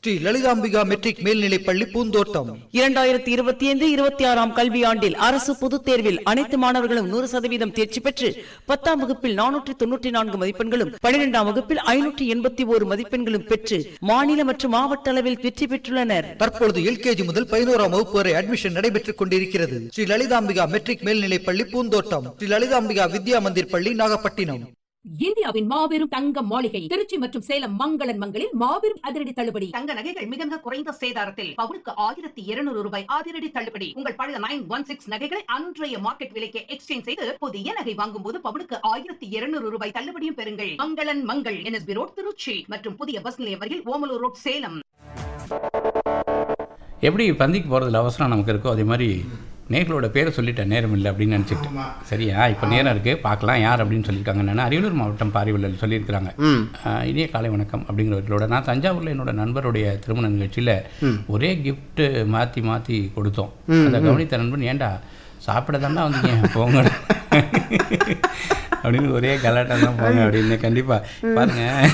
Sri Lalithambika matric மேல்நிலைப்பள்ளி பூந்தோட்டம். 2025-26 கல்வியாண்டில் அரசு பொதுத் தேர்வில் அனைத்து மாணவர்களும் 100% தேர்ச்சி பெற்று 10ஆம் வகுப்பில் 494 மதிப்பெண்களும் 12ஆம் வகுப்பில் 581 மதிப்பெண்களும் பெற்று மாநில மற்றும் மாவட்ட அளவில் வெற்றி பெற்றுள்ளனர். தற்பொழுது LKG முதல் 11ஆம் வகுப்பு வரை அட்மிஷன் நடைபெற்றுக் கொண்டிருக்கிறது. ஸ்ரீ லலிதாம்பிகா மெட்ரிக் மேல்நிலைப்பள்ளி பூந்தோட்டம், ஸ்ரீ லலிதாம்பிகா வித்யா மந்திர் பள்ளி, நாகப்பட்டினம். இந்தியாவின் மாபெரும் தங்க மாளிகை திருச்சி மற்றும் சேலம் மங்களன் மங்களில் மாபெரும் அதிரடி தள்ளுபடி. தங்க நகைகள் மிக மிக குறைந்த சேதாரத்தில் பவுனுக்கு 1200 ரூபாய் அதிரடி தள்ளுபடி. உங்கள் பழைய 916 நகைகளை அன்றைய மார்க்கெட் விலைக்கு எக்ஸ்சேஞ்ச் செய்து புதிய நகை வாங்கும் போது பவுனுக்கு 1200 ரூபாய் தள்ளுபடியும் பெறுங்கள். மங்களன் மங்கள் NSB ரோட் திருச்சி மற்றும் புதிய பஸ் நிலையம் வரையில் ஓமலூர் ரோட் சேலம். எப்படி பந்திக்கு போகிறதுல அவசரம் நமக்கு இருக்கோ அதே மாதிரி நேர்களோட பேரை சொல்லிட்டேன், நேரம் இல்லை அப்படின்னு நினச்சிட்டு. சரியா, இப்போ நேரம் இருக்குது, பார்க்கலாம் யார் அப்படின்னு சொல்லியிருக்காங்க. நான் அரியலூர் மாவட்டம் பாரிவள்ளல் சொல்லியிருக்கிறாங்க. இனிய காலை வணக்கம் அப்படிங்கிறவர்களோட நான் தஞ்சாவூரில் என்னோட நண்பருடைய திருமண நிகழ்ச்சியில் ஒரே கிஃப்ட்டு மாற்றி மாற்றி கொடுத்தோம். அதை கவனித்த நண்பன், ஏண்டா சாப்பிட தாண்டா வந்தீங்க போங்க அப்படின்னு ஒரே கலாட்டா தான் போங்க அப்படின்னு. கண்டிப்பாக பாருங்கள்,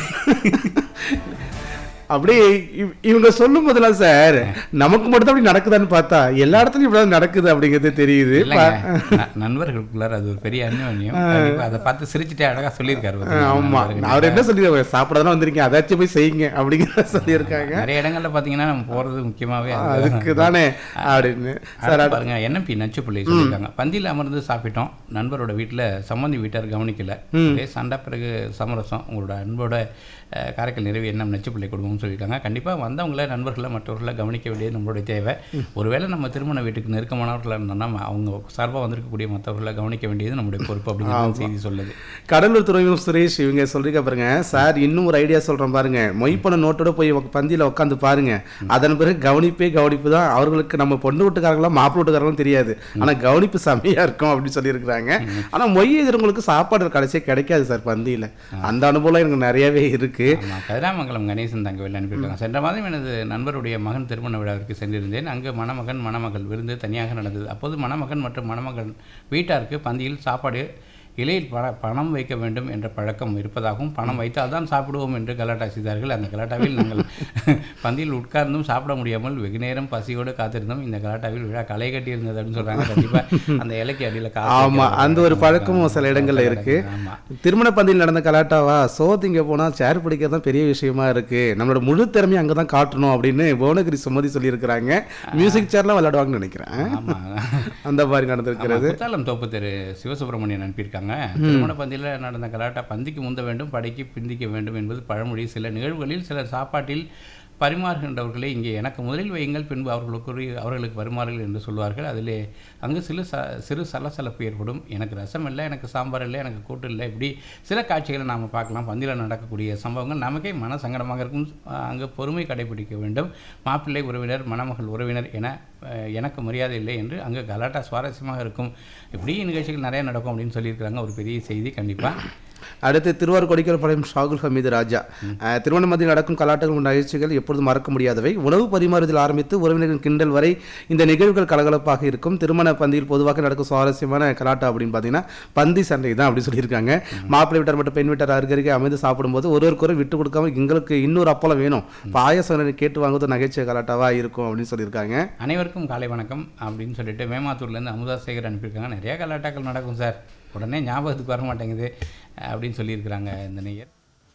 அப்படியே இவங்க சொல்லும் போதெல்லாம் சார் நமக்கு மட்டும் அப்படி நடக்குதான்னு பார்த்தா எல்லா இடத்துலயும் இப்படி நடக்குது அப்படிங்கிறது தெரியுது. நண்பர்களுக்குள்ளார அது ஒரு பெரிய அந்யோன்யம். அதை பார்த்து சிரிச்சுட்டே அழகா சொல்லியிருக்காரு. ஆமா, அவர் என்ன சொல்லிருக்காரு, சாப்பிடதான் வந்திருக்கீங்க, அதாச்சும் போய் செய்யுங்க அப்படிங்கிற சொல்லியிருக்காங்க. நிறைய இடங்கள்ல பாத்தீங்கன்னா நம்ம போறது முக்கியமாவே அதுக்கு தானே அப்படின்னு. சார் பாருங்க, NMP நச்சுப்பிள்ளை சொல்லியிருக்காங்க. பந்தியில் அமர்ந்து சாப்பிட்டோம், நண்பரோட வீட்டுல சம்பந்தி வீட்டார் கவனிக்கல, சண்டை பிறகு சமரசம். உங்களோட அன்போட காரைக்கால் நிறைவு எண்ணம் நச்சுப்பிள்ளை கொடுக்கணும்னு சொல்லியிருக்காங்க. கண்டிப்பாக வந்தவங்கள நண்பர்களை மற்றவர்களை கவனிக்க வேண்டியது நம்மளுடைய தேவை. ஒருவேளை நம்ம திருமண வீட்டுக்கு நெருக்கமானவர்களாக இருந்தோம்னா அவங்க சார்பாக வந்திருக்கக்கூடிய மற்றவர்களை கவனிக்க வேண்டியது நம்முடைய பொறுப்பு அப்படிங்கிற செய்தி சொல்லுது. கடலூர் துறைமுகம் சுரேஷ் இவங்க சொல்லிருக்க பாருங்க, சார் இன்னும் ஒரு ஐடியா சொல்கிறேன் பாருங்க, மொய்ப்பன நோட்டோட போய் பந்தியில் உட்காந்து பாருங்க, அதன் பிறகு கவனிப்பு தான். அவர்களுக்கு நம்ம பொண்ணு வீட்டுக்காரங்களாம் மாப்பிள்ளை வீட்டுக்காரங்களும் தெரியாது, ஆனால் கவனிப்பு செம்மையாக இருக்கும் அப்படின்னு சொல்லியிருக்கிறாங்க. ஆனால் மொய் எதிர்வங்களுக்கு சாப்பாடு கடைசியாக கிடைக்காது சார் பந்தியில். அந்த அனுபவம் எனக்கு நிறையவே இருக்கு. கதிராமங்கலம் கணேசன் தங்கவேல் அனுப்பியிருக்காங்க. சென்ற மாதம் எனது நண்பருடைய மகன் திருமண விழாவிற்கு சென்றிருந்தேன். அங்கு மணமகன் மணமகள் விருந்து தனியாக நடந்தது. அப்போது மணமகன் மற்றும் மணமகள் வீட்டாருக்கு பந்தியில் சாப்பாடு இலையில் பணம் வைக்க வேண்டும் என்ற பழக்கம் இருப்பதாகவும், பணம் வைத்தால் தான் சாப்பிடுவோம் என்று கலாட்டா செய்தார்கள். அந்த கலாட்டாவில் நாங்கள் பந்தியில் உட்கார்ந்தும் சாப்பிட முடியாமல் வெகு நேரம் பசியோடு காத்திருந்தோம். இந்த கலாட்டாவில் விழா களை கட்டி இருந்தது அப்படின்னு சொல்றாங்க. கண்டிப்பாக அந்த இலைக்கு அடியில் அந்த ஒரு பழக்கமும் சில இடங்கள்ல இருக்கு. திருமண பந்தியில் நடந்த கலாட்டாவா, சோதிங்க போனா சேர் பிடிக்கிறது தான் பெரிய விஷயமா இருக்கு, நம்மளோட முழு திறமையை அங்கதான் காட்டணும் அப்படின்னு புவனகிரி சுமதி சொல்லியிருக்கிறாங்க. மியூசிக் சேர்லாம் விளையாடுவாங்கன்னு நினைக்கிறேன். அந்த மாதிரி நடந்திருக்கிறது. குத்தாலம் தோப்பு தெரு சிவசுப்பிரமணியன் அனுப்பியிருக்காங்க. திருமண பந்தியில் நடந்த கலாட்டா, பந்திக்கு முந்த வேண்டும் படைக்கு பிந்திக்க வேண்டும் என்பது பழமொழி. சில நிகழ்வுகளில் சிலர் சாப்பாட்டில் பரிமாறுகின்றவர்களே இங்கே எனக்கு முதலில் வையுங்கள், பின்பு அவர்களுக்கு பரிமாறுங்கள் என்று சொல்வார்கள். அதிலே அங்கு சிறு சலசலப்பு ஏற்படும். எனக்கு ரசம் இல்லை, எனக்கு சாம்பார் இல்லை, எனக்கு கூட்டு இல்லை, இப்படி சில காட்சிகளை நாம் பார்க்கலாம். பந்தியில் நடக்கக்கூடிய சம்பவங்கள் நமக்கே மன சங்கடமாக இருக்கும். அங்கு பொறுமை கடைபிடிக்க வேண்டும். மாப்பிள்ளை உறவினர் மணமகள் உறவினர் என எனக்கு மரியாதை இல்லை என்று அங்கு கலாட்டா சுவாரஸ்யமாக இருக்கும். இப்படி நிகழ்ச்சிகள் நிறைய நடக்கும் அப்படின்னு சொல்லியிருக்கிறாங்க. ஒரு பெரிய செய்தி. கண்டிப்பாக அடுத்து திருவாரூர் கொடிக்கல்பாளையம் ஷாகுல் ஹமீது ராஜா, திருமண மத்தியில் நடக்கும் கலாட்டங்கள் நிகழ்ச்சிகள் எப்பொழுதும் மறக்க முடியாதவை. உணவு பரிமாறுதல் ஆரம்பித்து உறவினர்கள் கிண்டல் வரை இந்த நிகழ்வுகள் கலகலப்பாக இருக்கும். திருமண பந்தியில் பொதுவாக நடக்கும் சுவாரஸ்யமான கலாட்டம் அப்படின்னு பார்த்தீங்கன்னா பந்தி சண்டை தான் அப்படி சொல்லியிருக்காங்க. மாப்பிள்ளை வீட்டார் மற்றும் பெண் வீட்டார் அருகருகே அமைந்து சாப்பிடும்போது ஒருவருக்கொரு விட்டு கொடுக்காம எங்களுக்கு இன்னொரு அப்பளம் வேணும், பாயசம் கேட்டு வாங்குவது நகைச்சுவை கலாட்டாவாக இருக்கும் அப்படின்னு சொல்லியிருக்காங்க. அனைவருக்கும் காலை வணக்கம் அப்படின்னு சொல்லிட்டு மேமாத்தூர்லேருந்து அமுதா சேகர் அனுப்பியிருக்காங்க. நிறைய கலாட்டாக்கள் நடக்கும் சார், உடனே ஞாபகத்துக்கு வர மாட்டேங்குது அப்படின்னு சொல்லியிருக்கிறாங்க இந்த நேயர்.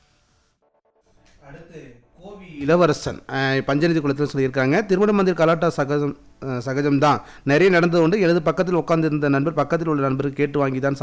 அடுத்து கோவி இளவரசன் பஞ்சநிதி குளத்தில் சொல்லியிருக்காங்க, திருமண மந்திர் கலாட்டா சகஜம்தான், நிறைய நடந்து கொண்டு எனது பக்கத்தில் உட்கார்ந்திருந்த நண்பர் பக்கத்தில் உள்ள நண்பருக்கு கேட்டு வாங்கி தான்